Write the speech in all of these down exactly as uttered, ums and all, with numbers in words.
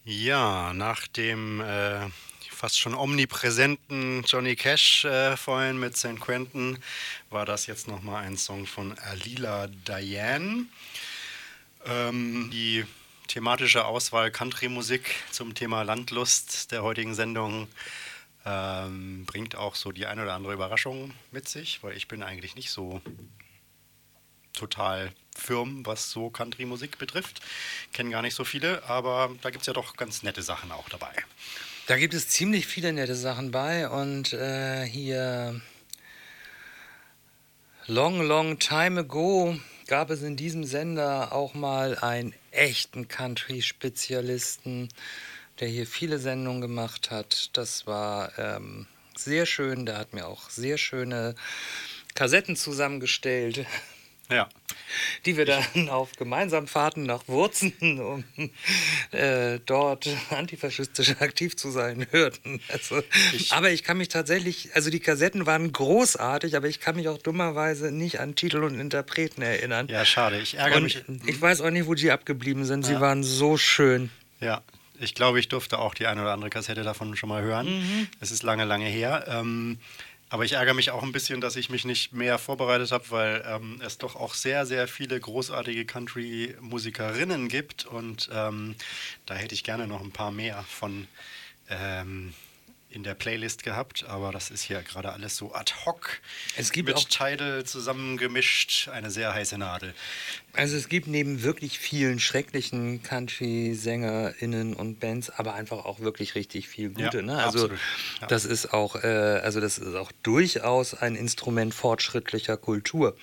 Ja, nach dem äh, fast schon omnipräsenten Johnny Cash äh, vorhin mit Saint Quentin war das jetzt nochmal ein Song von Alila Diane. Ähm, die thematische Auswahl Country-Musik zum Thema Landlust der heutigen Sendung ähm, bringt auch so die eine oder andere Überraschung mit sich, weil ich bin eigentlich nicht so total firm, was so Country-Musik betrifft. Kenne gar nicht so viele, aber da gibt es ja doch ganz nette Sachen auch dabei. Da gibt es ziemlich viele nette Sachen bei und äh, hier long, long time ago gab es in diesem Sender auch mal einen echten Country-Spezialisten, der hier viele Sendungen gemacht hat. Das war ähm, sehr schön, der hat mir auch sehr schöne Kassetten zusammengestellt, Ja, die wir ich, dann auf gemeinsamen Fahrten nach Wurzen, um äh, dort antifaschistisch aktiv zu sein, hörten. Also, ich, aber ich kann mich tatsächlich, also die Kassetten waren großartig, aber ich kann mich auch dummerweise nicht an Titel und Interpreten erinnern. ja, schade. Ich ärgere Und mich. ich Hm, weiß auch nicht, wo die abgeblieben sind. Sie ja, waren so schön. ja, ich glaube, ich durfte auch die eine oder andere Kassette davon schon mal hören. Mhm. Es ist lange, lange her. Ähm, aber ich ärgere mich auch ein bisschen, dass ich mich nicht mehr vorbereitet habe, weil ähm, es doch auch sehr, sehr viele großartige Country-Musikerinnen gibt. Und ähm, da hätte ich gerne noch ein paar mehr von ähm, in der Playlist gehabt. Aber das ist hier gerade alles so ad hoc Es gibt auch mit Tidal zusammengemischt. Eine sehr heiße Nadel. Also es gibt neben wirklich vielen schrecklichen Country-SängerInnen und Bands, aber einfach auch wirklich richtig viel Ja, gute. Ne? Also absolut. Ja. das ist auch, äh, also das ist auch durchaus ein Instrument fortschrittlicher Kultur.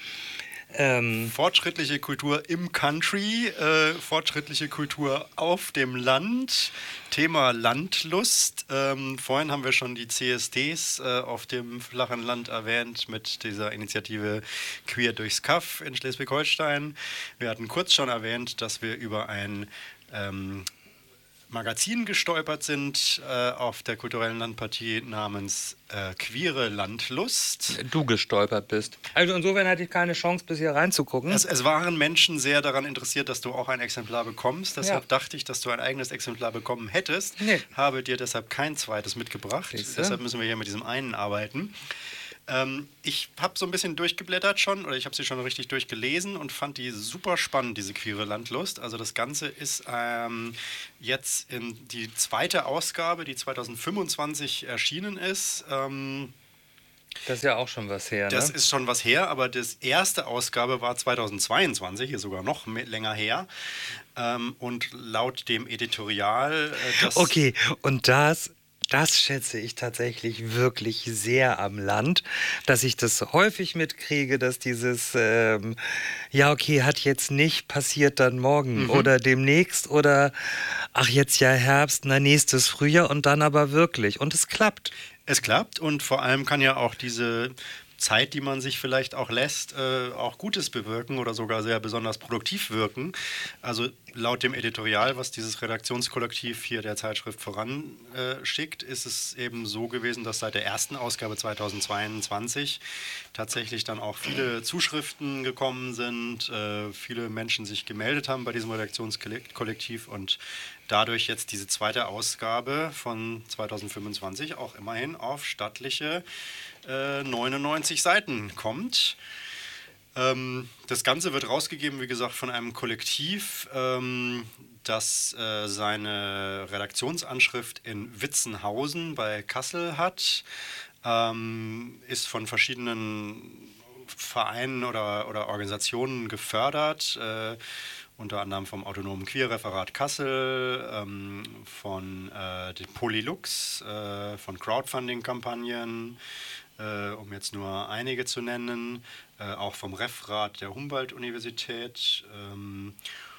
Ähm, Fortschrittliche Kultur im Country, äh, fortschrittliche Kultur auf dem Land, Thema Landlust. Ähm, vorhin haben wir schon die C S Ds äh, auf dem flachen Land erwähnt mit dieser Initiative Queer durchs Kaff in Schleswig-Holstein. Wir hatten kurz schon erwähnt, dass wir über ein ähm, Magazin gestolpert sind äh, auf der kulturellen Landpartie namens äh, Queere Landlust. Du gestolpert bist. Also insofern hatte ich keine Chance, bis hier reinzugucken. Es, es waren Menschen sehr daran interessiert, dass du auch ein Exemplar bekommst. Ja, Deshalb dachte ich, dass du ein eigenes Exemplar bekommen hättest. nee, Habe dir deshalb kein zweites mitgebracht. siehste. Deshalb müssen wir hier mit diesem einen arbeiten. Ähm, ich habe so ein bisschen durchgeblättert schon, oder ich habe sie schon richtig durchgelesen und fand die super spannend, diese queere Landlust. Also das Ganze ist ähm, jetzt in die zweite Ausgabe, die zwanzig fünfundzwanzig erschienen ist. Ähm, Das ist ja auch schon was her, das ne? ist schon was her, aber das erste Ausgabe war zweitausendzweiundzwanzig, hier sogar noch mehr, länger her. Ähm, und laut dem Editorial, äh, das. Okay, und das, das schätze ich tatsächlich wirklich sehr am Land, dass ich das häufig mitkriege, dass dieses, ähm, ja, okay, hat jetzt nicht, passiert dann morgen Mhm. oder demnächst oder, ach, jetzt ja Herbst, na, nächstes Frühjahr und dann aber wirklich. Und es klappt. Es klappt und vor allem kann ja auch diese Zeit, die man sich vielleicht auch lässt, äh, auch Gutes bewirken oder sogar sehr besonders produktiv wirken. Also laut dem Editorial, was dieses Redaktionskollektiv hier der Zeitschrift voranschickt, äh, ist es eben so gewesen, dass seit der ersten Ausgabe zweitausendzweiundzwanzig tatsächlich dann auch viele Zuschriften gekommen sind, äh, viele Menschen sich gemeldet haben bei diesem Redaktionskollektiv und dadurch jetzt diese zweite Ausgabe von zweitausendfünfundzwanzig auch immerhin auf stattliche äh, neunundneunzig Seiten kommt. Ähm, das Ganze wird rausgegeben, wie gesagt, von einem Kollektiv, ähm, das äh, seine Redaktionsanschrift in Witzenhausen bei Kassel hat, ähm, ist von verschiedenen Vereinen oder, oder Organisationen gefördert, äh, unter anderem vom Autonomen Queerreferat Kassel, ähm, von äh, dem Polylux, äh, von Crowdfunding-Kampagnen, äh, um jetzt nur einige zu nennen, äh, auch vom Referat der Humboldt-Universität. Ähm,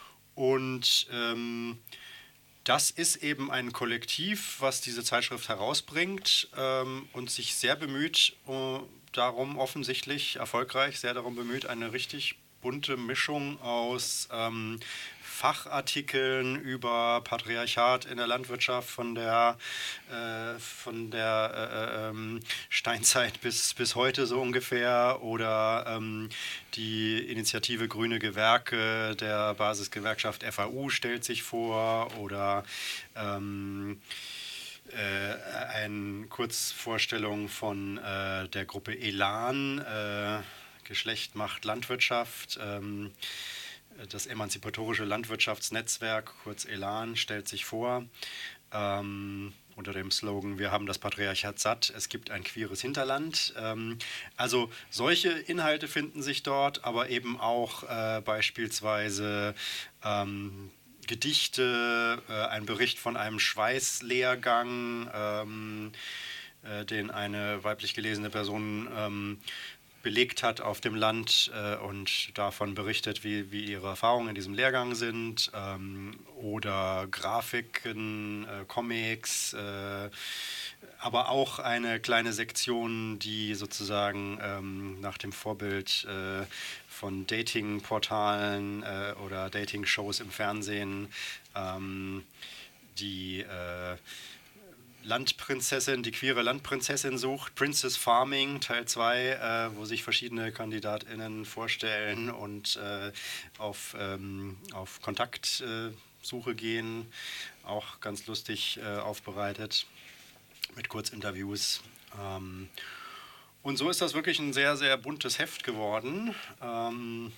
und ähm, das ist eben ein Kollektiv, was diese Zeitschrift herausbringt ähm, und sich sehr bemüht, äh, darum offensichtlich erfolgreich, sehr darum bemüht, eine richtig bunte Mischung aus ähm, Fachartikeln über Patriarchat in der Landwirtschaft von der, äh, von der äh, ähm, Steinzeit bis, bis heute so ungefähr oder ähm, die Initiative Grüne Gewerke der Basisgewerkschaft F A U stellt sich vor oder ähm, äh, eine Kurzvorstellung von äh, der Gruppe Elan, äh, Geschlecht macht Landwirtschaft. Ähm, Das emanzipatorische Landwirtschaftsnetzwerk, kurz Elan, stellt sich vor, ähm, unter dem Slogan „Wir haben das Patriarchat satt, es gibt ein queeres Hinterland“. Ähm, also solche Inhalte finden sich dort, aber eben auch äh, beispielsweise ähm, Gedichte, äh, ein Bericht von einem Schweißlehrgang, ähm, äh, den eine weiblich gelesene Person ähm, belegt hat auf dem Land äh, und davon berichtet, wie, wie ihre Erfahrungen in diesem Lehrgang sind, ähm, oder Grafiken, äh, Comics, äh, aber auch eine kleine Sektion, die sozusagen ähm, nach dem Vorbild äh, von Dating-Portalen äh, oder Dating-Shows im Fernsehen ähm, die äh, Landprinzessin, die queere Landprinzessin sucht, Princess Farming Teil zwei, äh, wo sich verschiedene KandidatInnen vorstellen und äh, auf, ähm, auf Kontaktsuche äh, gehen. Auch ganz lustig äh, aufbereitet mit Kurzinterviews. Ähm, und so ist das wirklich ein sehr, sehr buntes Heft geworden. Ähm,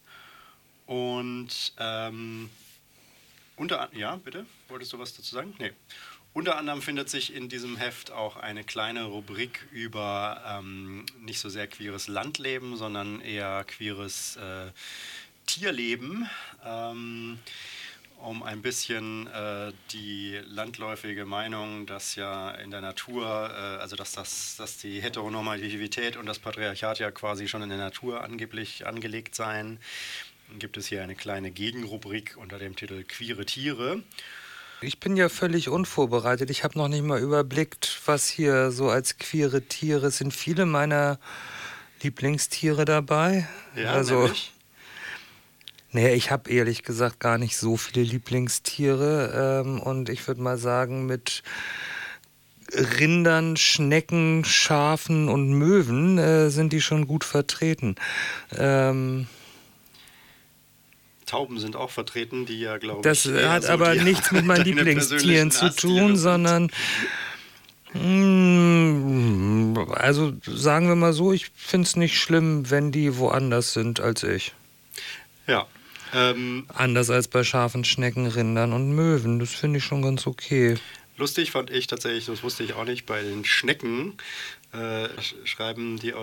und ähm, unter ja, bitte? Wolltest du was dazu sagen? Nee. Unter anderem findet sich in diesem Heft auch eine kleine Rubrik über ähm, nicht so sehr queeres Landleben, sondern eher queeres äh, Tierleben, ähm, um ein bisschen äh, die landläufige Meinung, dass ja in der Natur, äh, also dass, das, dass die Heteronormativität und das Patriarchat ja quasi schon in der Natur angeblich angelegt seien, gibt es hier eine kleine Gegenrubrik unter dem Titel Queere Tiere. Ich bin ja völlig unvorbereitet. Ich habe noch nicht mal überblickt, was hier so als queere Tiere sind. Viele meiner Lieblingstiere dabei. Ja, also, nämlich? Nee, ich habe ehrlich gesagt gar nicht so viele Lieblingstiere. Ähm, und ich würde mal sagen, mit Rindern, Schnecken, Schafen und Möwen äh, sind die schon gut vertreten. Ähm, Tauben sind auch vertreten, die ja, glaube Das ich, eher hat so aber die, nichts mit meinen deine Lieblingstieren persönlichen zu Hasstiere tun, sind. sondern mm, also sagen wir mal so, ich finde es nicht schlimm, wenn die woanders sind als ich. Ja. Ähm, Anders als bei Schafen, Schnecken, Rindern und Möwen. Das finde ich schon ganz okay. lustig fand ich tatsächlich, das wusste ich auch nicht, bei den Schnecken äh, sch- schreiben die